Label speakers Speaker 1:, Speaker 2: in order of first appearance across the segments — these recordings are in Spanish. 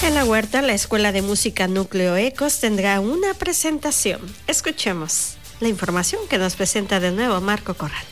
Speaker 1: En la huerta, la Escuela de Música Núcleo Ecos tendrá una presentación. Escuchemos la información que nos presenta de nuevo Marco Corral.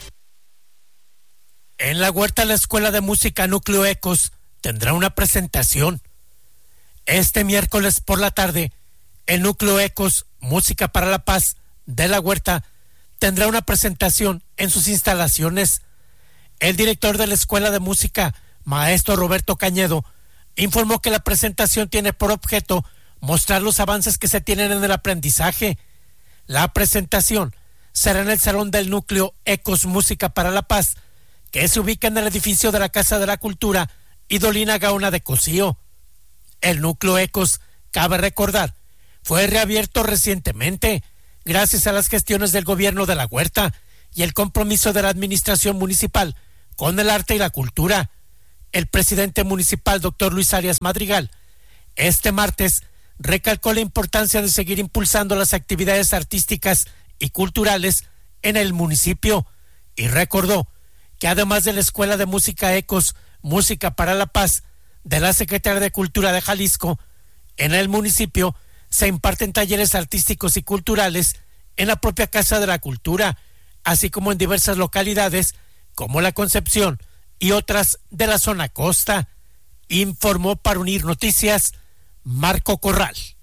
Speaker 2: En la huerta, la Escuela de Música Núcleo Ecos tendrá una presentación. Este miércoles por la tarde, el Núcleo Ecos Música para la Paz de la Huerta tendrá una presentación en sus instalaciones. El director de la Escuela de Música, maestro Roberto Cañedo, informó que la presentación tiene por objeto mostrar los avances que se tienen en el aprendizaje. La presentación será en el Salón del Núcleo Ecos Música para la Paz, que se ubica en el edificio de la Casa de la Cultura Idolina Gaona de Cocío. El Núcleo Ecos, cabe recordar, fue reabierto recientemente gracias a las gestiones del gobierno de la Huerta y el compromiso de la administración municipal con el arte y la cultura. El presidente municipal, doctor Luis Arias Madrigal, este martes recalcó la importancia de seguir impulsando las actividades artísticas y culturales en el municipio y recordó que además de la Escuela de Música Ecos Música para la Paz de la Secretaría de Cultura de Jalisco, en el municipio se imparten talleres artísticos y culturales en la propia Casa de la Cultura, así como en diversas localidades como La Concepción y otras de la zona costa. Informó para Unir Noticias Marco Corral.